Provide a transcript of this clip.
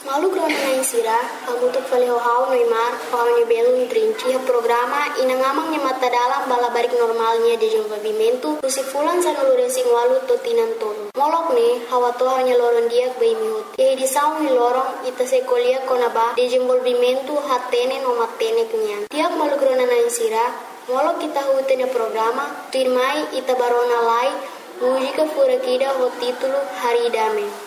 Malu grona na insira, hamutuk fale hau Neymar, hau ni belum trinci ha programa inangamang ni mata dalam bala barik normalnya de desenvolvimento, usifulan sa nuluresing walu totinan tolo. Molok ne, hawa to hanya loron diak bay mihut. Ye di saung ni lorong ita sekolia konaba de desenvolvimento hatene no matene kenyan. Tiak malu grona na insira, molok kita hutene programa, firmai ita barona lai, mujika furakida ho titulo Hari Dame.